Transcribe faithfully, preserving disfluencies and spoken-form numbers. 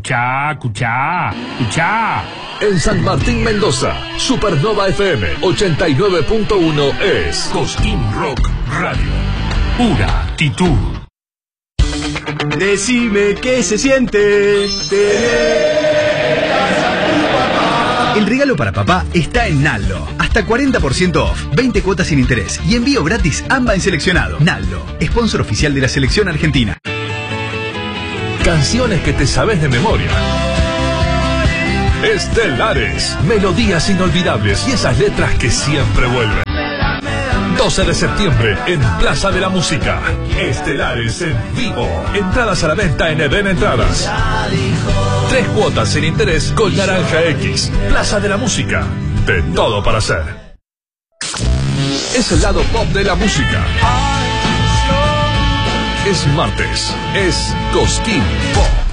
Escuchá, escuchá, escuchá. En San Martín, Mendoza, Supernova F M ochenta y nueve punto uno es Cosquín Rock Radio. Pura actitud. Decime qué se siente tener el regalo para papá está en Naldo. Hasta cuarenta por ciento off, veinte cuotas sin interés y envío gratis AMBA en seleccionado. Naldo, sponsor oficial de la selección argentina. Canciones que te sabes de memoria. Estelares, melodías inolvidables y esas letras que siempre vuelven. doce de septiembre en Plaza de la Música. Estelares en vivo. Entradas a la venta en Eden Entradas. Tres cuotas sin interés con Naranja X. Plaza de la Música. De todo para hacer. Es el lado pop de la música. Es martes. Es Cosquín Pop.